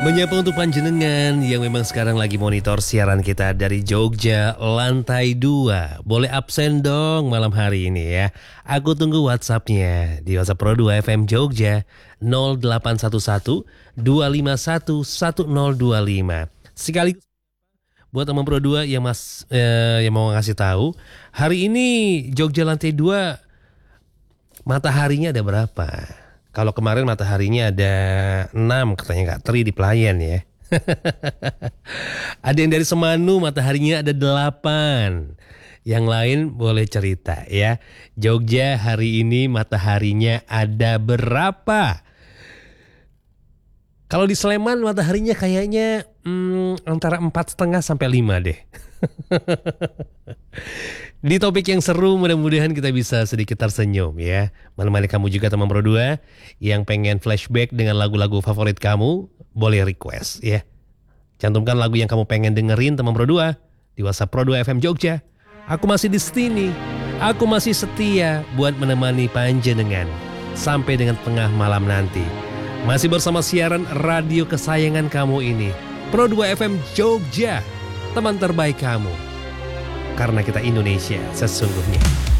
Menyapa untuk panjenengan yang memang sekarang lagi monitor siaran kita dari Jogja lantai 2. Boleh absen dong malam hari ini ya. Aku tunggu WhatsApp-nya di WhatsApp Pro 2 FM Jogja 0811 251 1025. Sekaligus buat teman Pro 2 yang yang mau ngasih tahu, hari ini Jogja lantai 2 mataharinya ada berapa? Kalau kemarin mataharinya ada 6 katanya Kak Tri di Pelayan ya. Ada yang dari Semanu mataharinya ada 8. Yang lain boleh cerita ya. Jogja hari ini mataharinya ada berapa? Kalau di Sleman mataharinya kayaknya antara 4,5 sampai 5 deh. Di topik yang seru mudah-mudahan kita bisa sedikit tersenyum ya. Malam-malam kamu juga teman Pro 2 yang pengen flashback dengan lagu-lagu favorit kamu, boleh request ya. Cantumkan lagu yang kamu pengen dengerin teman Pro 2 di WhatsApp Pro 2 FM Jogja. Aku masih di sini. Aku masih setia buat menemani panjenengan sampai dengan tengah malam nanti. Masih bersama siaran radio kesayangan kamu ini, Pro 2 FM Jogja, teman terbaik kamu. Karena kita Indonesia sesungguhnya.